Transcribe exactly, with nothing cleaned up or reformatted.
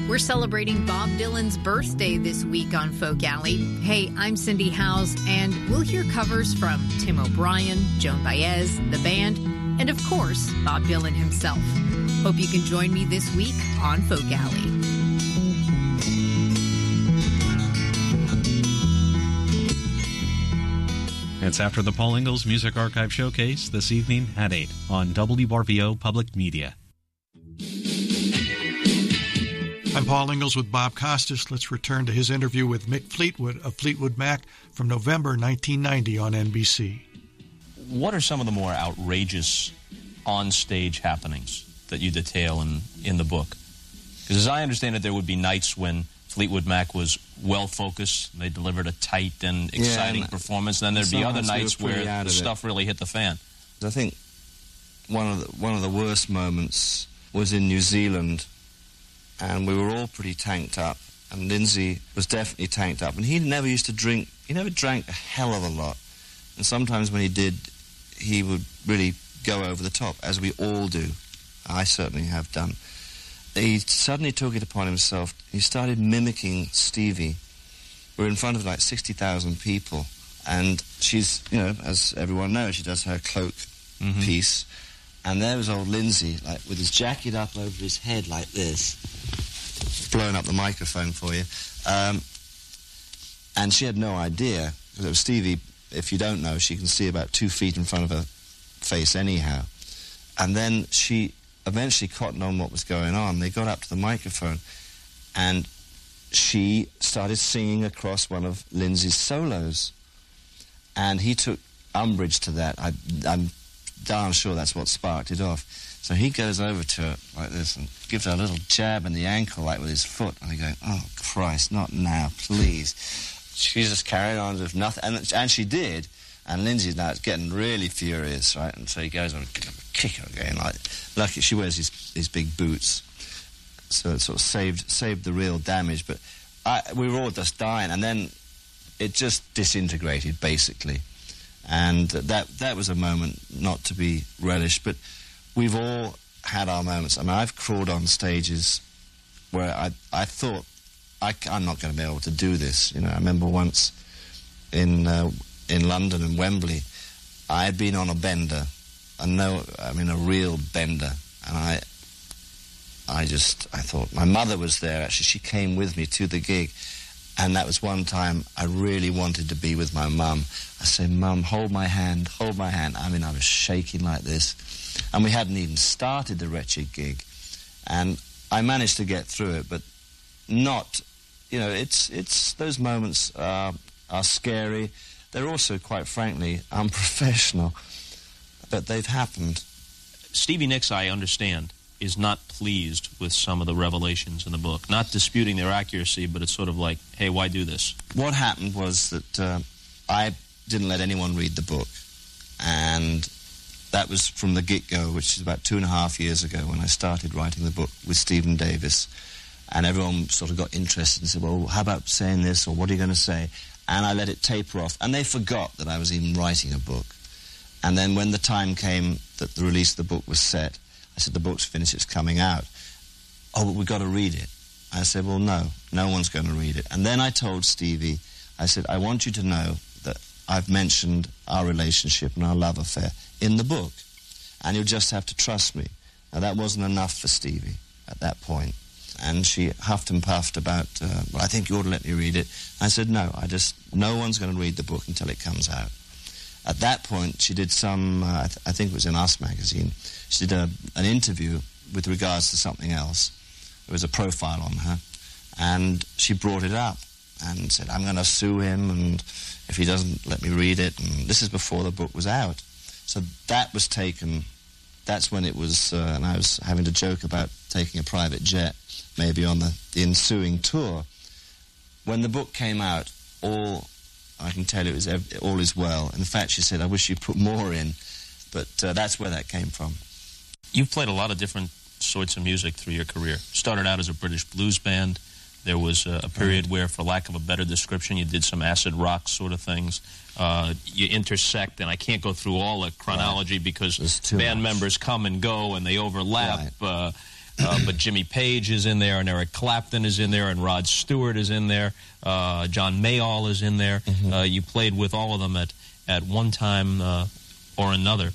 We're celebrating Bob Dylan's birthday this week on Folk Alley. Hey, I'm Cindy Howes, and we'll hear covers from Tim O'Brien, Joan Baez, the band, and of course, Bob Dylan himself. Hope you can join me this week on Folk Alley. It's after the Paul Ingalls Music Archive Showcase this evening at eight on W R V O Public Media. I'm Paul Ingalls with Bob Costas. Let's return to his interview with Mick Fleetwood of Fleetwood Mac from November nineteen ninety on N B C. What are some of the more outrageous on-stage happenings that you detail in, in the book? Because as I understand it, there would be nights when Fleetwood Mac was well-focused, they delivered a tight and exciting yeah, and performance, and then there'd be other nights we where the stuff really hit the fan. I think one of the, one of the worst moments was in New Zealand, and we were all pretty tanked up, and Lindsay was definitely tanked up, and he never used to drink, he never drank a hell of a lot, and sometimes when he did, he would really go over the top, as we all do. I certainly have done. He suddenly took it upon himself. He started mimicking Stevie. We're in front of like sixty thousand people, and she's, you know, as everyone knows, she does her cloak mm-hmm. piece, and there was old Lindsay, like, with his jacket up over his head like this, blowing up the microphone for you, um, and she had no idea, because it was Stevie, if you don't know, she can see about two feet in front of her face anyhow, and then she eventually cottoned on what was going on. They got up to the microphone, and she started singing across one of Lindsay's solos, and he took umbrage to that. I, I'm darn sure that's what sparked it off. So he goes over to her like this and gives her a little jab in the ankle, like with his foot, and I go, oh, Christ, not now, please. She's just carrying on with nothing, and, and she did, and Lindsay's now getting really furious, right? And so he goes on, kick her again, like, lucky she wears his, his big boots, so it sort of saved saved the real damage. But I, we were all just dying, and then it just disintegrated, basically. And that that was a moment not to be relished, but we've all had our moments. I mean, I've crawled on stages where I, I thought, I, I'm not going to be able to do this. You know, I remember once in uh, in London and Wembley, I had been on a bender, I know, I mean, a real bender, and I, I just, I thought, my mother was there, actually, she came with me to the gig, and that was one time I really wanted to be with my mum. I said, Mum, hold my hand, hold my hand. I mean, I was shaking like this, and we hadn't even started the wretched gig, and I managed to get through it, but not, you know, it's, it's, those moments are, are scary. They're also, quite frankly, unprofessional, but they've happened. Stevie Nicks, I understand, is not pleased with some of the revelations in the book. Not disputing their accuracy, but it's sort of like, hey, why do this? What happened was that uh, I didn't let anyone read the book, and that was from the get-go, which is about two and a half years ago when I started writing the book with Stephen Davis, and everyone sort of got interested and said, well, how about saying this, or what are you going to say? And I let it taper off, and they forgot that I was even writing a book. And then when the time came that the release of the book was set, I said, the book's finished, it's coming out. Oh, but we've got to read it. I said, well, no, no one's going to read it. And then I told Stevie, I said, I want you to know that I've mentioned our relationship and our love affair in the book, and you'll just have to trust me. Now, that wasn't enough for Stevie at that point. And she huffed and puffed about, uh, well, I think you ought to let me read it. I said, no, I just, no one's going to read the book until it comes out. At that point, she did some, uh, I, th- I think it was in Us magazine, she did a, an interview with regards to something else. There was a profile on her, and she brought it up and said, I'm going to sue him, and if he doesn't let me read it, and this is before the book was out. So that was taken, that's when it was, uh, and I was having to joke about taking a private jet, maybe on the, the ensuing tour. When the book came out, all I can tell you is ev- all is well. In fact, she said, I wish you'd put more in, but uh, that's where that came from. You've played a lot of different sorts of music through your career. Started out as a British blues band. There was a, a period mm. where, for lack of a better description, you did some acid rock sort of things. Uh, you intersect, and I can't go through all the chronology right. because band much. members come and go and they overlap. Right. Uh, uh, but Jimmy Page is in there, and Eric Clapton is in there, and Rod Stewart is in there. Uh, John Mayall is in there. Mm-hmm. Uh, you played with all of them at, at one time uh, or another.